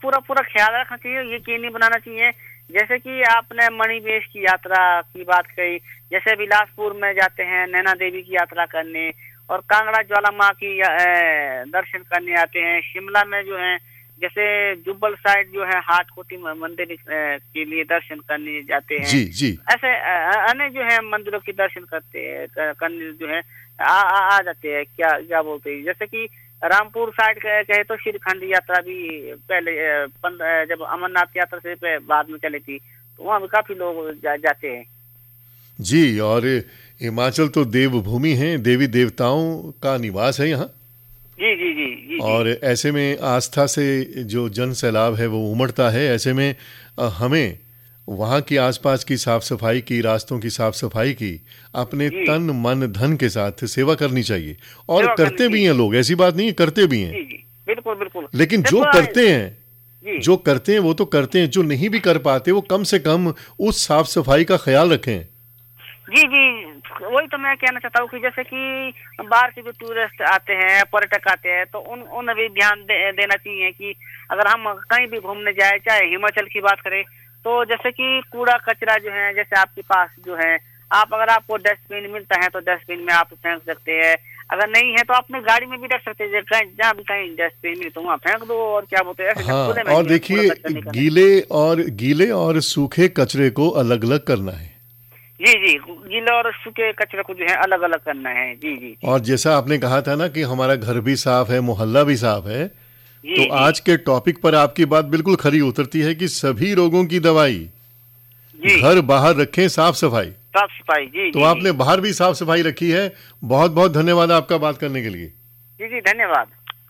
पूरा पूरा ख्याल रखना चाहिए, ये नहीं बनाना चाहिए। जैसे कि आपने मणिवेश की यात्रा की बात कही, जैसे बिलासपुर में जाते हैं नैना देवी की यात्रा करने, और कांगड़ा ज्वाला माँ की दर्शन करने आते हैं। शिमला में जो है जैसे जुब्बल साइड जो है हाट कोटी मंदिर के लिए दर्शन करने जाते हैं। जी जी। ऐसे अन्य जो है मंदिरों के दर्शन करने जो है आ जाते हैं। क्या बोलते हैं, जैसे कि रामपुर साइड कहे तो श्रीखंड यात्रा भी पहले जब अमरनाथ यात्रा से बाद में चली थी, तो वहाँ भी काफी लोग जाते हैं। जी, और हिमाचल तो देवभूमि है, देवी देवताओं का निवास है यहाँ। जी जी जी जी। और ऐसे में आस्था से जो जन सैलाब है वो उमड़ता है। ऐसे में हमें वहाँ की आसपास की साफ सफाई की, रास्तों की साफ सफाई की अपने तन मन धन के साथ सेवा करनी चाहिए। और करते भी हैं लोग, ऐसी बात नहीं है, करते भी हैं। जी जी, बिल्कुल बिल्कुल। लेकिन जो करते हैं वो तो करते हैं, जो नहीं भी कर पाते वो कम से कम उस साफ सफाई का ख्याल रखें। जी जी, वही तो मैं कहना चाहता हूँ कि जैसे कि बाहर से जो टूरिस्ट आते हैं, पर्यटक आते हैं, तो उन भी ध्यान देना चाहिए कि अगर हम कहीं भी घूमने जाए, चाहे हिमाचल की बात करें, तो जैसे कि कूड़ा कचरा जो है, जैसे आपके पास जो है, अगर आपको डस्टबिन मिलता है तो डस्टबिन में आप फेंक सकते हैं। अगर नहीं है तो अपने गाड़ी में भी रख सकते हैं, जहाँ भी कहीं डस्टबिन मिले तो वहाँ फेंक दो। और क्या बोलते हैं, हाँ, और देखिए गीले और सूखे कचरे को अलग अलग करना है। जी जी, गीले और सूखे कचरे को जो है अलग अलग करना है। जी जी। और जैसा आपने कहा था ना कि हमारा घर भी साफ है, मोहल्ला भी साफ है, तो आज के टॉपिक पर आपकी बात बिल्कुल खरी उतरती है कि सभी रोगों की दवाई घर बाहर रखें, साफ सफाई। जी। तो आपने बाहर भी साफ सफाई रखी है। बहुत बहुत धन्यवाद आपका बात करने के लिए। जी जी, धन्यवाद।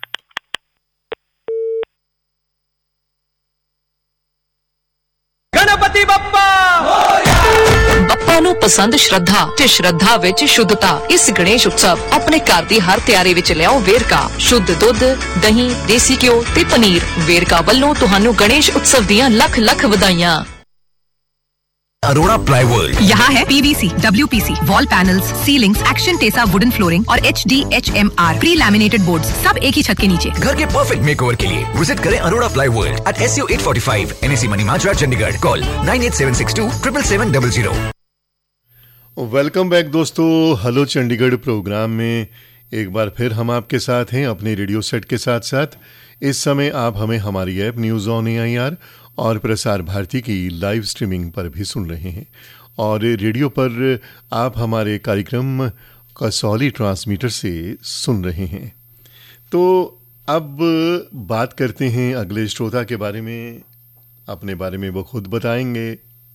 गणपति बप्पा ਬੱਪਾ ਨੂੰ ਪਸੰਦ ਸ਼ਰਧਾ ਤੇ ਸ਼ਰਧਾ ਵਿੱਚ ਸ਼ੁੱਧਤਾ। ਇਸ ਗਣੇਸ਼ ਉਤਸਵ ਆਪਣੇ ਘਰ ਦੀ ਹਰ ਤਿਆਰੀ ਵਿੱਚ ਲਿਆਓ ਵੇਰਕਾ। ਸ਼ੁੱਧ ਦੁੱਧ, ਦਹੀਂ, ਦੇਸੀ ਘਿਓ ਤੇ ਪਨੀਰ। ਵੇਰਕਾ ਵੱਲੋਂ ਤੁਹਾਨੂੰ ਗਣੇਸ਼ ਉਤਸਵ ਦੀਆਂ ਲੱਖ ਲੱਖ ਵਧਾਈਆਂ। अरोड़ा प्लाईवुड यहाँ है PVC, WPC, wall panels, ceilings, action Tesa wooden flooring और HDHMR प्री लैमिनेटेड बोर्ड्स, सब एक ही छत के नीचे। घर के परफेक्ट मेकओवर के लिए विजिट करें Arora plywood eight SU 845 NSC Manimajra Chandigarh. Call 9876 77700। Welcome back दोस्तों, हेलो चंडीगढ़ प्रोग्राम में एक बार फिर हम आपके साथ हैं अपने रेडियो सेट के साथ साथ। इस समय आप हमें हमारी ऐप न्यूज़ ऑन AIR और प्रसार भारती की लाइव स्ट्रीमिंग पर भी सुन रहे हैं, और रेडियो पर आप हमारे कार्यक्रम कसौली ट्रांसमीटर से सुन रहे हैं। तो अब बात करते हैं अगले श्रोता के बारे में। अपने बारे में वो खुद बताएंगे।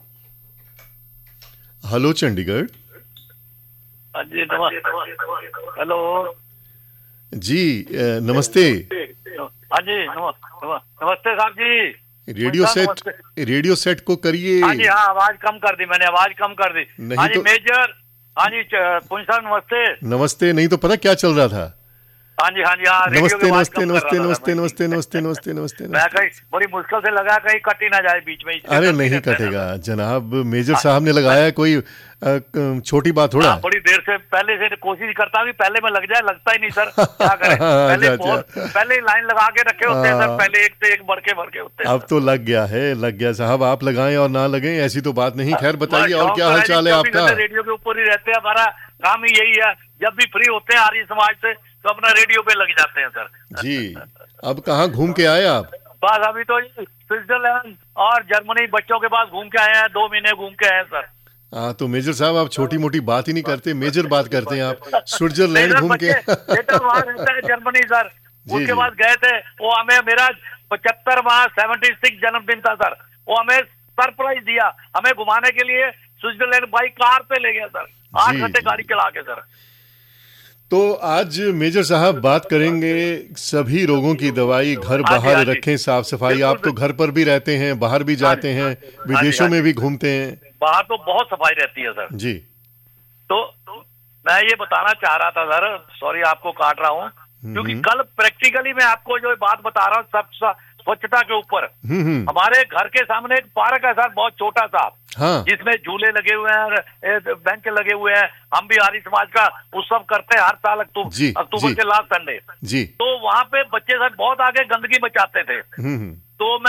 हेलो चंडीगढ़। हेलो जी, नमस्ते। हाँ जी, नमस्ते साहब जी। रेडियो सेट को करिए। हाँ जी, हाँ, आवाज कम कर दी मैंने, आवाज कम कर दी। हाँ जी, मेजर। हाँ जी, पुंज साहब नमस्ते। नमस्ते। नहीं तो पता क्या चल रहा था। हाँ जी, हाँ जी, हाँ। नमस्ते नमस्ते नमस्ते नमस्ते नमस्ते नमस्ते नमस्ते नमस्ते। मैं कहीं बड़ी मुश्किल से लगा, कहीं कट ही ना जाए बीच में। अरे नहीं कटेगा जनाब, मेजर साहब ने लगाया, कोई छोटी बात थोड़ा। बड़ी देर से पहले से कोशिश करता हूँ पहले में लग जाए, लगता ही नहीं सर। क्या करें, पहले लाइन लगा के रखे होते हैं सर, पहले एक से एक बढ़ के होते हैं। अब तो लग गया साहब। आप लगाएं और ना लगें ऐसी तो बात नहीं। खैर बताइए, और क्या हाल चाल है आपका? रेडियो के ऊपर ही रहते हैं, हमारा काम ही यही है। जब भी फ्री होते हैं आर्य समाज से तो अपना रेडियो पे लग जाते हैं सर। जी, अब कहाँ घूम के आए आप? बस अभी तो स्विट्जरलैंड और जर्मनी बच्चों के पास घूम के आए हैं, 2 महीने घूम के आए सर। हाँ, तो मेजर साहब आप छोटी मोटी बात ही नहीं करते, मेजर बात करते हैं आप। स्विट्जरलैंड घूम के वहाँ रहता है जर्मनी सर। उसके बाद गए थे, वो हमें मेरा 75वां 76 जन्मदिन था सर। वो हमें सरप्राइज दिया, हमें घुमाने के लिए स्विट्जरलैंड बाई कार पे ले गया सर, 8 घंटे गाड़ी चला के सर। तो आज मेजर साहब बात करेंगे सभी रोगों की दवाई घर बाहर रखें, साफ सफाई। आप तो घर पर भी रहते हैं, बाहर भी जाते हैं, विदेशों में भी घूमते हैं। बाहर तो बहुत सफाई रहती है सर जी। तो मैं ये बताना चाह रहा था सर, सॉरी आपको काट रहा हूँ, क्योंकि कल प्रैक्टिकली मैं आपको जो बात बता रहा हूँ सब स्वच्छता के ऊपर। हमारे घर के सामने एक पार्क है सर, बहुत छोटा सा, हाँ। जिसमें झूले लगे हुए हैं, बेंच लगे हुए हैं। हम भी आर्य समाज का उत्सव करते हैं हर साल अक्टूबर के लास्ट संडे। जी। तो वहाँ पे बच्चे सर बहुत आगे गंदगी मचाते थे। तो मैं